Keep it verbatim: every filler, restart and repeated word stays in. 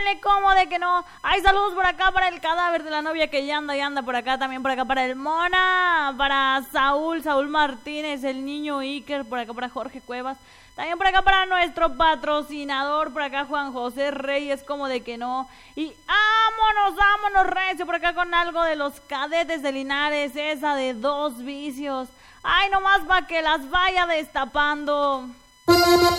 Ándele, ¿cómo de que no? Hay saludos por acá para el cadáver de la novia que ya anda y anda por acá. También por acá para el Mona, para Saúl, Saúl Martínez, el niño Iker, por acá para Jorge Cuevas. También por acá para nuestro patrocinador, por acá Juan José Reyes, como de que no. Y vámonos, vámonos, recio, por acá con algo de los Cadetes de Linares, esa de Dos Vicios. Ay, nomás para que las vaya destapando.